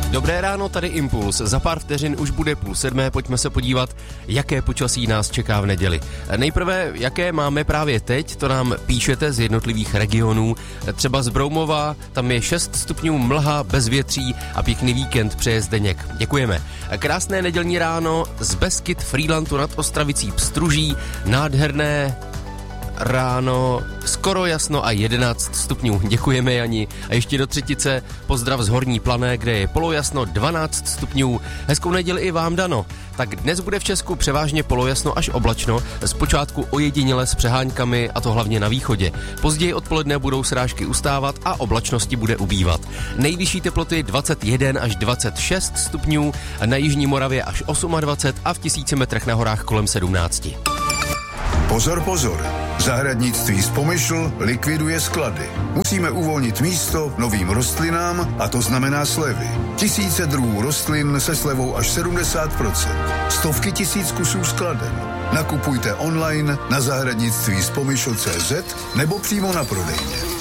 Dobré ráno, tady Impuls. Za pár vteřin už bude 6:30, pojďme se podívat, jaké počasí nás čeká v neděli. Nejprve, jaké máme právě teď, to nám píšete z jednotlivých regionů. Třeba z Broumova, tam je 6 stupňů mlha, bezvětří a pěkný víkend, přeje Zdeněk. Děkujeme. Krásné nedělní ráno z Beskyd Frýlantu nad Ostravicí Pstruží, nádherné ráno, skoro jasno a 11 stupňů. Děkujeme, Jani. A ještě do Třetice pozdrav z Horní Plané, kde je polojasno 12 stupňů. Hezkou neděli i vám, Dano. Tak dnes bude v Česku převážně polojasno až oblačno, zpočátku ojediněle s přeháňkami, a to hlavně na východě. Později odpoledne budou srážky ustávat a oblačnosti bude ubývat. Nejvyšší teploty 21 až 26 stupňů, na jižní Moravě až 28 a v 1000 metrech na horách kolem 17. Pozor, pozor. Zahradnictví z Pomyšl likviduje sklady. Musíme uvolnit místo novým rostlinám a to znamená slevy. Tisíce druhů rostlin se slevou až 70%. Stovky tisíc kusů skladen. Nakupujte online na zahradnictví z Pomyšl.cz nebo přímo na prodejně.